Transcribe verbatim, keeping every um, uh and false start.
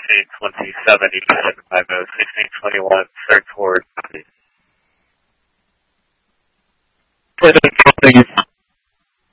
sixteen twenty-seven, East seven five zero, sixteen twenty-one, third Ford.